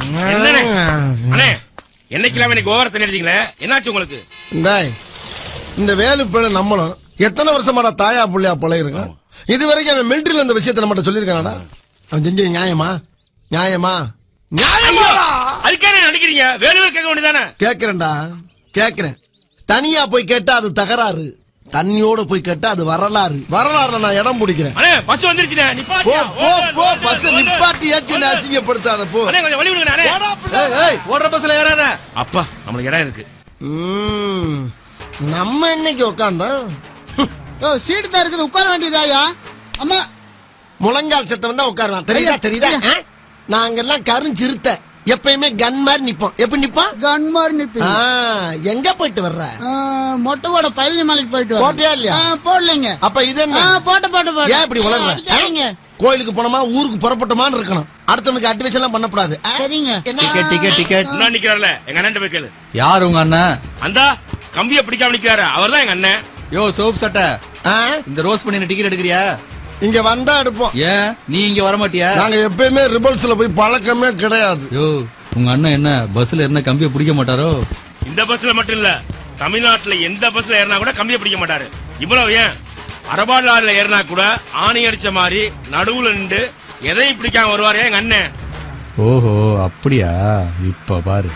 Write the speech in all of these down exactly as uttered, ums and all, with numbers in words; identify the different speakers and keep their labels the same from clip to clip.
Speaker 1: என்னண்ணே அண்ணே என்னைக்கெல்லாம் எனக்கு ஓவரத்தை நினைச்சீங்களே என்னாச்சு உங்களுக்கு?
Speaker 2: இந்த வேலு பேரு நம்மளும் எத்தனை வருஷமாடா தாயா புள்ளையா பழகிருக்கான். இது வரைக்கும் அவன் மிலிட்டரியில இந்த விஷயத்தை நம்மகிட்ட சொல்லியிருக்கானடா. அவன் செஞ்சது நியாயமா? நியாயமா?
Speaker 1: அதுக்கே நினைக்கிறீங்க? வேலுவே கேட்க வேண்டியதானே?
Speaker 2: கேக்குறேன்டா கேக்குறேன். தனியா போய் கேட்டா அது தகராறு, தண்ணியோட போய் கேட்டா அது வரலாறு. வரலாறுல நான் இடம் பிடிக்கிறேன்.
Speaker 1: பஸ் வந்துருச்சுனே,
Speaker 2: போ போ போ பஸ் நிப்பாட்டி ஏத்தி அசிங்கப்படுத்தாத போ.
Speaker 1: அண்ணே கொஞ்சம் வழி விடுங்க அண்ணே.
Speaker 2: ஏய் ஏய் ஓடுற பஸ்ல ஏறாத.
Speaker 1: அப்பா நமக்கு இடம் இருக்கு.
Speaker 2: ம் நம்ம இன்னைக்கு உட்கார்ந்தோம்.
Speaker 3: ஓ சீட் தான் இருக்குது, உட்கார வேண்டியதாயா? அம்மா
Speaker 2: முழங்கால் சத்தம் தான் உட்காருவான். தெரியுதா தெரியுதா? நாங்கெல்லாம் கருஞ்சிருத்த எப்பயுமே கன் மாதிரி நிப்போம். எப்படி நிப்போம்?
Speaker 3: கன் மாதிரி நிப்பி.
Speaker 2: எங்க போயிட்டு வர்ற?
Speaker 3: மொட்டைவோட பழனி மலைக்கு போயிட்டு
Speaker 2: போட்டியா இல்லையா?
Speaker 3: போடலைங்க.
Speaker 2: அப்ப இது என்ன?
Speaker 3: போட்ட போட்ட போட்ட.
Speaker 2: ஏன் இப்படி வளர்ற? கோயிலுக்கு போனோமா ஊருக்கு புறப்பட்டோமான்னு இருக்கணும். அடுத்தவனுக்கு அட்வைஸ் எல்லாம் பண்ணக்கூடாது.
Speaker 3: சரிங்க.
Speaker 4: Ticket ticket ticket.
Speaker 1: நான் நிக்கிறல எங்க அண்ணன் போய் கேளு.
Speaker 4: யார் உங்க அண்ணன்?
Speaker 1: அந்த கம்பியை பிடிக்காம நிக்கிறாரு, அவர்தான் எங்க அண்ணன்.
Speaker 4: யோ சோப் சட்டை, இந்த ரோஸ் பண்ணி டிக்கெட் எடுக்கிறியா?
Speaker 2: இங்க வந்தா எடுப்போம்.
Speaker 4: ஏன் நீ இங்க வர மாட்டியா?
Speaker 2: நாங்க எப்பயுமே ரிபல்ஸ்ல போய் பழக்கமே கிடையாது.
Speaker 4: யோ உங்க அண்ணன் என்ன பஸ்ல என்ன கம்பியை பிடிக்க மாட்டாரோ?
Speaker 1: இந்த பஸ்ல மட்டும் இல்ல, தமிழ்நாட்டுல எந்த பஸ்ல ஏறினா கூட கம்பியை பிடிக்க மாட்டாரு. இவ்வளவு ஏன் அரபாடு லாரில ஏறினா கூட ஆணி அடிச்ச மாதிரி நடுவுல நின்று எதையும் பிடிக்காம வருவாரு எங்க அண்ணன்.
Speaker 4: ஓஹோ அப்படியா? இப்ப பாரு.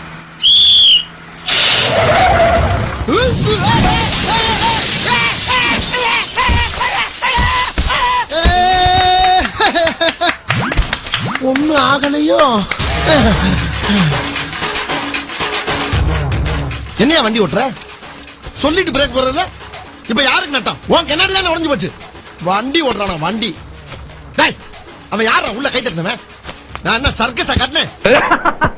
Speaker 2: ஒன்னும் ஆகலையோ? என்னையா வண்டி ஓட்டுற? சொல்லிட்டு பிரேக் போடுறதுல இப்ப யாருக்கு நட்டம்? உன் கண்ணாடி தானே உடஞ்சு போச்சு. வண்டி ஓட்டுறானா வண்டி? அவன் யாரா உள்ள கை தட்டினவன்? நான் என்ன சர்க்கஸா கட்டினேன்?